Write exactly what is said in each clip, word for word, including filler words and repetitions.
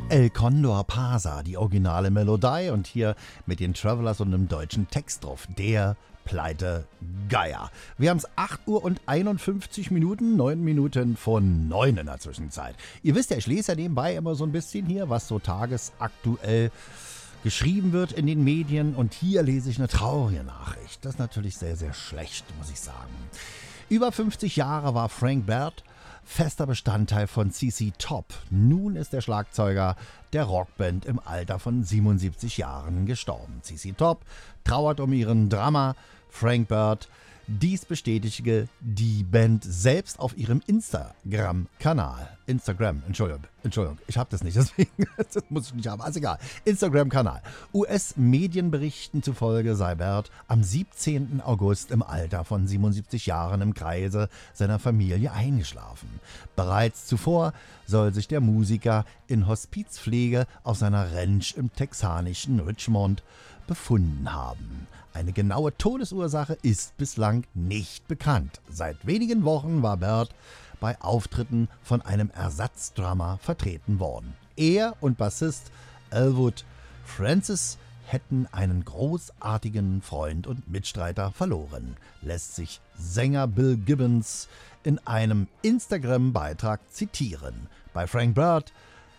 El Condor Pasa, die originale Melodie und hier mit den Travelers und einem deutschen Text drauf. Der Pleite Geier. Wir haben es acht Uhr und einundfünfzig Minuten, neun Minuten vor neun in der Zwischenzeit. Ihr wisst ja, ich lese ja nebenbei immer so ein bisschen hier, was so tagesaktuell geschrieben wird in den Medien. Und hier lese ich eine traurige Nachricht. Das ist natürlich sehr, sehr schlecht, muss ich sagen. Über fünfzig Jahre war Frank Baird fester Bestandteil von C C Top. Nun ist der Schlagzeuger der Rockband im Alter von siebenundsiebzig Jahren gestorben. C C Top trauert um ihren Drummer Frank Baird. Dies bestätigte die Band selbst auf ihrem Instagram-Kanal. Instagram, Entschuldigung, Entschuldigung, ich habe das nicht, deswegen das muss ich nicht haben, also egal. Instagram-Kanal. U S-Medienberichten zufolge sei Baird am siebzehnten August im Alter von siebenundsiebzig Jahren im Kreise seiner Familie eingeschlafen. Bereits zuvor soll sich der Musiker in Hospizpflege auf seiner Ranch im texanischen Richmond befunden haben. Eine genaue Todesursache ist bislang nicht bekannt. Seit wenigen Wochen war Baird bei Auftritten von einem Ersatzdrummer vertreten worden. Er und Bassist Elwood Francis hätten einen großartigen Freund und Mitstreiter verloren, lässt sich Sänger Bill Gibbons in einem Instagram-Beitrag zitieren. Bei Frank Baird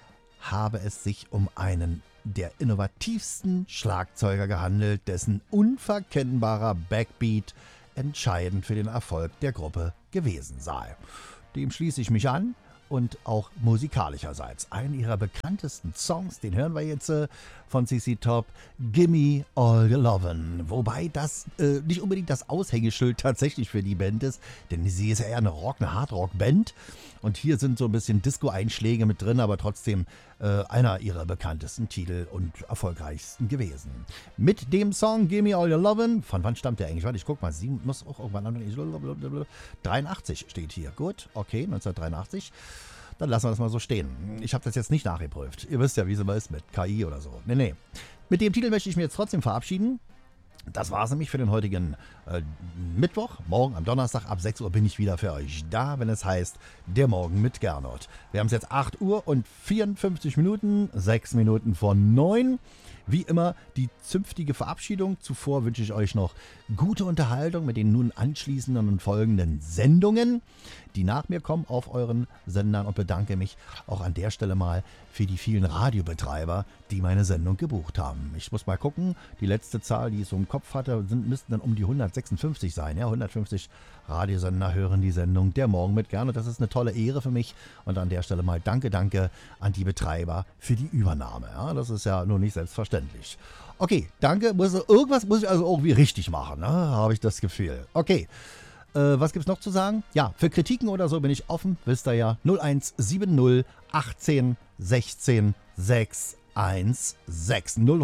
habe es sich um einen der innovativsten Schlagzeuger gehandelt, dessen unverkennbarer Backbeat entscheidend für den Erfolg der Gruppe gewesen sei. Dem schließe ich mich an und auch musikalischerseits. Einen ihrer bekanntesten Songs, den hören wir jetzt äh, von C C Top, Gimme All Your Lovin'. Wobei das äh, nicht unbedingt das Aushängeschild tatsächlich für die Band ist, denn sie ist ja eher eine Rock, eine Hardrock-Band. Und hier sind so ein bisschen Disco-Einschläge mit drin, aber trotzdem äh, einer ihrer bekanntesten Titel und erfolgreichsten gewesen. Mit dem Song Gimme All Your Lovin', von wann stammt der eigentlich? Warte, ich guck mal, sie muss auch irgendwann dreiundachtzig steht hier. Gut, okay, neunzehnhundertdreiundachtzig. Dann lassen wir das mal so stehen. Ich habe das jetzt nicht nachgeprüft. Ihr wisst ja, wie es immer ist mit K I oder so. Nee, nee. Mit dem Titel möchte ich mich jetzt trotzdem verabschieden. Das war es nämlich für den heutigen äh, Mittwoch. Morgen am Donnerstag ab sechs Uhr bin ich wieder für euch da, wenn es heißt Der Morgen mit Gernot. Wir haben es jetzt acht Uhr und vierundfünfzig Minuten, sechs Minuten vor neun. Wie immer die zünftige Verabschiedung. Zuvor wünsche ich euch noch gute Unterhaltung mit den nun anschließenden und folgenden Sendungen, die nach mir kommen auf euren Sendern, und bedanke mich auch an der Stelle mal für die vielen Radiobetreiber, die meine Sendung gebucht haben. Ich muss mal gucken, die letzte Zahl, die ich so im Kopf hatte, sind, müssten dann um die hundertsechsundfünfzig sein. Ja, hundertfünfzig Radiosender hören die Sendung Der Morgen mit Gernot. Das ist eine tolle Ehre für mich, und an der Stelle mal danke, danke an die Betreiber für die Übernahme. Ja, das ist ja nur nicht selbstverständlich. Okay, danke. Muss, irgendwas muss ich also irgendwie richtig machen, ne? Habe ich das Gefühl. Okay. Äh, was gibt's noch zu sagen? Ja, für Kritiken oder so bin ich offen, wisst ihr ja. null eins sieben null achtzehn sechzehn sechs eins sechs null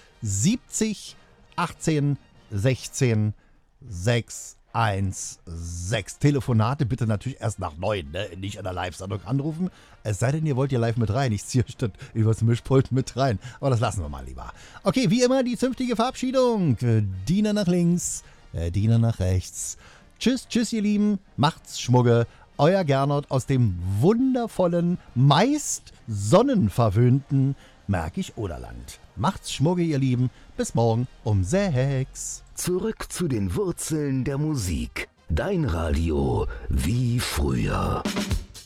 siebzig achtzehn sechzehn sechs eins sechs. Telefonate bitte natürlich erst nach neun, ne? Nicht an der Live-Sendung anrufen. Es sei denn, ihr wollt hier live mit rein. Ich ziehe statt übers Mischpult mit rein. Aber das lassen wir mal lieber. Okay, wie immer die zünftige Verabschiedung. Diener nach links, Diener nach rechts. Tschüss, tschüss ihr Lieben, macht's Schmugge, euer Gernot aus dem wundervollen, meist sonnenverwöhnten Märkisch-Oderland. Macht's Schmugge ihr Lieben, bis morgen um sechs. Zurück zu den Wurzeln der Musik. Dein Radio wie früher.